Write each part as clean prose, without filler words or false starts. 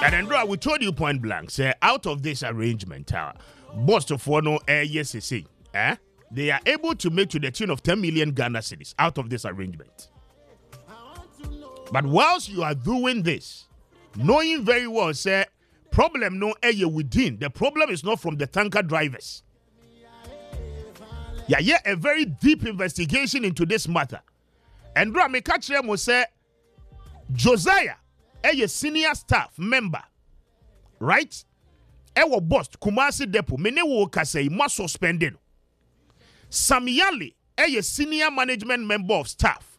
And Andrew, we told you point blank, say out of this arrangement, boss of no yes, they are able to make to the tune of 10 million Ghana cedis out of this arrangement. But whilst you are doing this, knowing very well, say problem no within. The problem is not from the tanker drivers. Yeah, a very deep investigation into this matter. And Andrew, me catch them will say Josiah. A senior staff member, right? Ewo boss Kumasi Depot. Mene wo kase mo suspended. Samiyali, a senior management member of staff.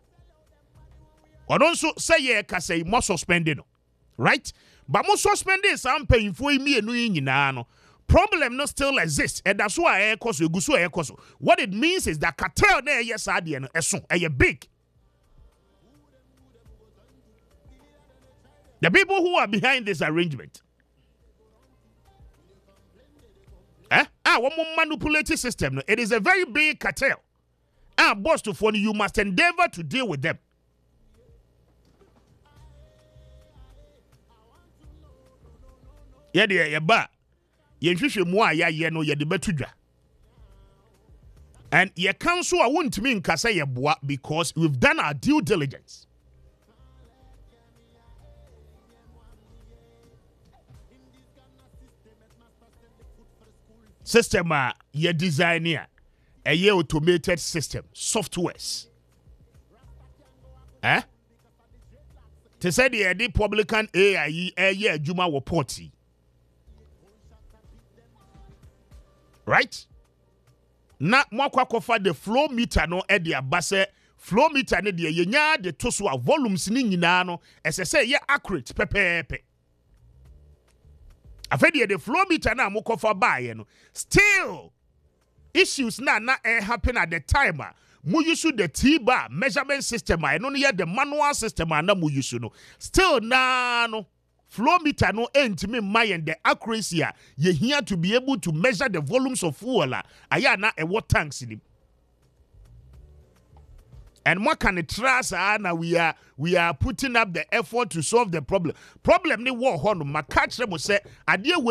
Or also say ye kase mo suspended, right? But mo suspended some paying for me and no. Problem no still exists, and that's why what it means is that cartel there yes adian a big. The people who are behind this arrangement. One more manipulative system. It is a very big cartel. Boss to phone, you must endeavor to deal with them. And your council, I won't mean Kasa because we've done our due diligence. System ye designer a automated system softwares. To say the publican AI Juma Waporti. Right? Na mwakwa kofa the flow meter no e de abase flow meter ne de yenya de to so a volumes ni nyina no esese ye accurate pepepe. Afedi the flow meter na mokofa bae no still issues na happen at the time mu use the T-bar measurement system no ye the manual system na mu use no still na no flow meter no entimi mind the accuracy ye here to be able to measure the volumes of fuel aya na e water tanks in. And what can it trust? Now we are putting up the effort to solve the problem. Problem ni war hono makachre mo say adie